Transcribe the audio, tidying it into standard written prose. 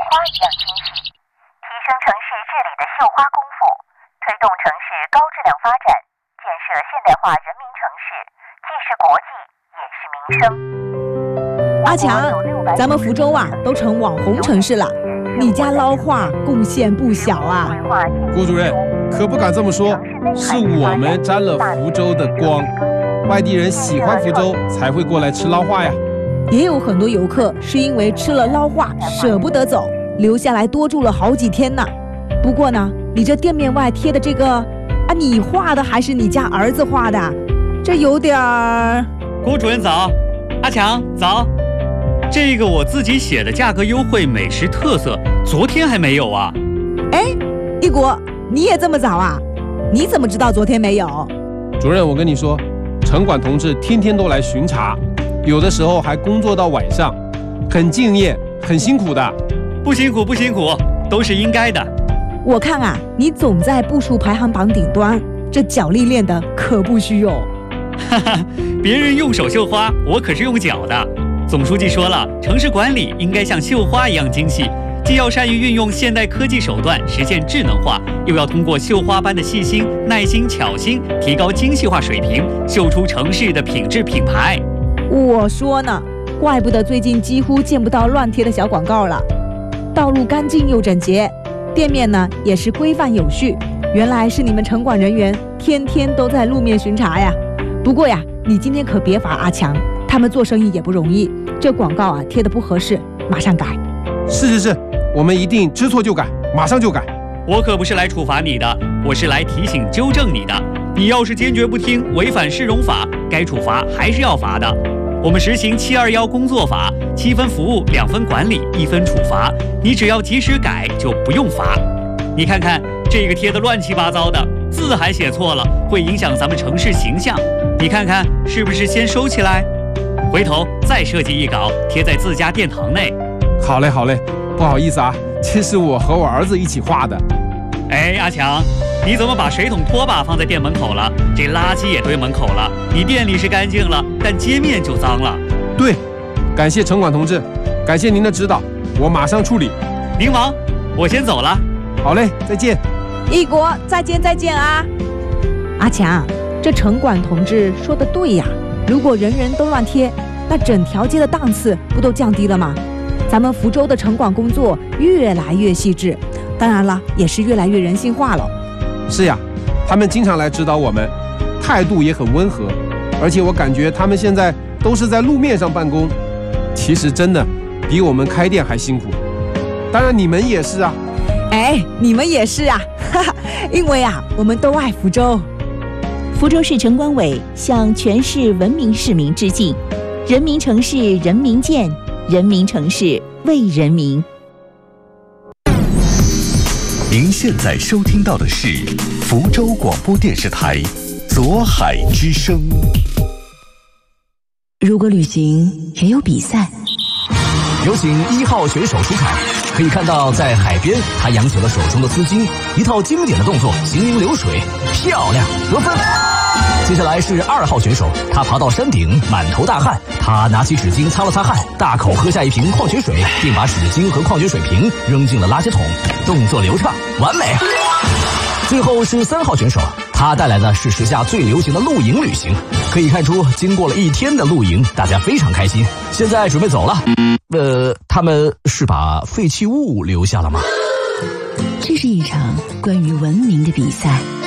一样精细，提升城市治理的绣花功夫，推动城市高质量发展，建设现代化人民城市，既是国际也是民生。 阿强，咱们福州啊都成网红城市了，你家捞画贡献不小啊。 郭主任可不敢这么说，是我们沾了福州的光，外地人喜欢福州才会过来吃捞画呀。 也有很多游客是因为吃了捞画舍不得走，留下来多住了好几天呢。不过呢，你这店面外贴的这个啊，你画的还是你家儿子画的？这有点儿。 郭主任早，阿强早。这个我自己写的价格优惠美食特色，昨天还没有啊。 哎，一国，你也这么早啊？你怎么知道昨天没有？ 主任，我跟你说，城管同志天天都来巡查，有的时候还工作到晚上，很敬业，很辛苦的。 不辛苦不辛苦，都是应该的。 我看啊，你总在步数排行榜顶端，这脚力练的可不虚哦。 哈哈，别人用手绣花，我可是用脚的。总书记说了，城市管理应该像绣花一样精细，既要善于运用现代科技手段实现智能化，又要通过绣花般的细心、耐心、巧心，提高精细化水平，绣出城市的品质品牌。 我说呢，怪不得最近几乎见不到乱贴的小广告了。道路干净又整洁，店面呢也是规范有序。原来是你们城管人员天天都在路面巡查呀。不过呀，你今天可别罚阿强，他们做生意也不容易，这广告啊贴得不合适，马上改。 是，我们一定知错就改，马上就改。 我可不是来处罚你的，我是来提醒纠正你的。你要是坚决不听，违反市容法，该处罚还是要罚的。我们实行721工作法，7分服务，2分管理，1分处罚。你只要及时改，就不用罚。你看看这个贴得乱七八糟的，字还写错了，会影响咱们城市形象。你看看是不是先收起来？回头再设计一稿贴在自家殿堂内。 好嘞，不好意思啊，这是我和我儿子一起画的。 哎，阿强，你怎么把水桶拖把放在店门口了？这垃圾也堆门口了。你店里是干净了，但街面就脏了。 对，感谢城管同志，感谢您的指导，我马上处理。 您忙，我先走了。 好嘞，再见。 一国，再见啊！阿强，这城管同志说的对呀，如果人人都乱贴，那整条街的档次不都降低了吗？咱们福州的城管工作越来越细致，当然了，也是越来越人性化了。 是呀，他们经常来指导我们，态度也很温和，而且我感觉他们现在都是在路面上办公，其实真的比我们开店还辛苦。当然你们也是啊。 哎，你们也是啊，哈哈，因为啊，我们都爱福州。 福州市城管委向全市文明市民致敬，人民城市人民见，人民城市为人民。 您现在收听到的是福州广播电视台左海之声。 如果旅行也有比赛， 有请1号选手出场。可以看到，在海边，他扬起了手中的丝巾，一套经典的动作，行云流水，漂亮，得分。接下来是2号选手，他爬到山顶，满头大汗，他拿起纸巾擦了擦汗，大口喝下一瓶矿泉水，并把纸巾和矿泉水瓶扔进了垃圾桶，动作流畅，完美。最后是3号选手，他带来的是时下最流行的露营旅行。可以看出，经过了1天的露营，大家非常开心。现在准备走了。他们是把废弃物留下了吗？ 这是一场关于文明的比赛。